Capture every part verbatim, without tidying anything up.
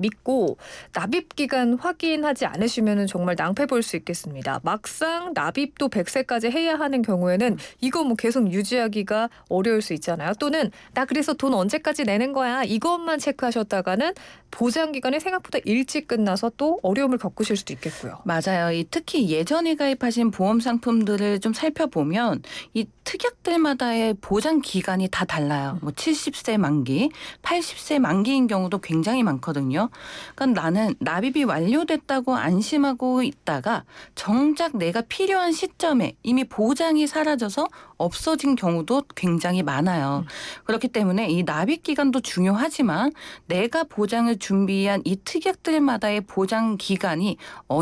믿고 납입 기간 확인하지 않으시면 정말 낭패 볼 수 있겠습니다. 막상 납입도 백 세까지 해야 하는 경우에는 이거 뭐 계속 유지하기가 어려울 수 있잖아요. 또는 나 그래서 돈 언제까지 내는 거야 이것만 체크하셨다가는 보장 기간이 생각보다 일찍 끝나서 또 어려움을 겪으실 수도 있겠고요. 맞아요. 이 특히 예전에 가입하신 보험 상품들을 좀 살펴보면 이 특약들마다의 보장 기간이 다 달라요. 뭐 칠십 세 만기, 팔십 세 만기인 경우도 굉장히 많거든요. 그러니까 나는 납입이 완료됐다고 안심하고 있다가 정작 내가 필요한 시점에 이미 보장이 사라져서 없어진 경우도 굉장히 많아요. 그렇기 때문에 이 납입 기간도 중요하지만 내가 보장을 준비한 이 특약들마다의 보장 기간이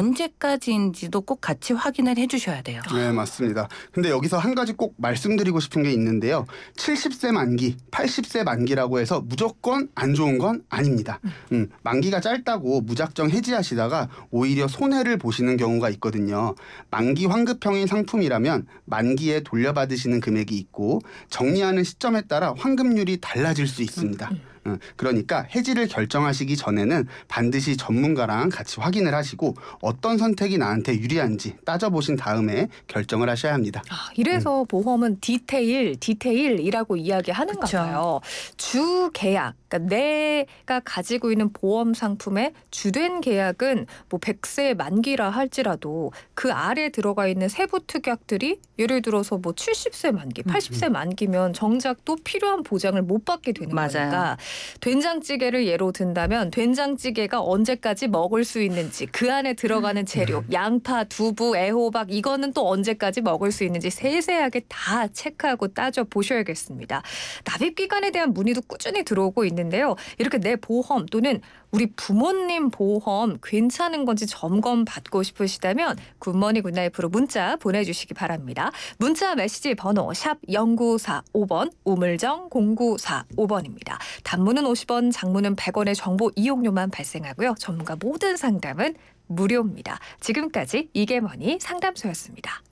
언제까지인지도 꼭 같이 확인을 해주셔야 돼요. 네, 맞습니다. 근데 여기서 한 가지 꼭 말씀드리고 싶은 게 있는데요. 칠십 세 만기, 팔십 세 만기라고 해서 무조건 안 좋은 건 아닙니다. 음, 만기가 짧다고 무작정 해지하시다가 오히려 손해를 보시는 경우가 있거든요. 만기 환급형인 상품이라면 만기에 돌려받으시는 금액이 있고 정리하는 시점에 따라 환급률이 달라질 수 있습니다. 그러니까 해지를 결정하시기 전에는 반드시 전문가랑 같이 확인을 하시고 어떤 선택이 나한테 유리한지 따져보신 다음에 결정을 하셔야 합니다. 아, 이래서 음. 보험은 디테일, 디테일이라고 이야기하는가 그쵸. 봐요. 주 계약, 그러니까 내가 가지고 있는 보험 상품의 주된 계약은 뭐 백 세 만기라 할지라도 그 아래 들어가 있는 세부 특약들이 예를 들어서 뭐 칠십 세 만기, 팔십 세 만기면 정작 또 필요한 보장을 못 받게 되는 맞아요. 거니까 된장찌개를 예로 든다면 된장찌개가 언제까지 먹을 수 있는지 그 안에 들어가는 재료, 양파, 두부, 애호박 이거는 또 언제까지 먹을 수 있는지 세세하게 다 체크하고 따져 보셔야겠습니다. 납입 기간에 대한 문의도 꾸준히 들어오고 있는데요. 이렇게 내 보험 또는 우리 부모님 보험 괜찮은 건지 점검 받고 싶으시다면 굿모닝 굿나잇으로 문자 보내주시기 바랍니다. 문자 메시지 번호 샵 공구사오 번 우물정 공구사오 번입니다. 단문은 오십 원, 장문은 백 원의 정보 이용료만 발생하고요. 전문가 모든 상담은 무료입니다. 지금까지 이게머니 상담소였습니다.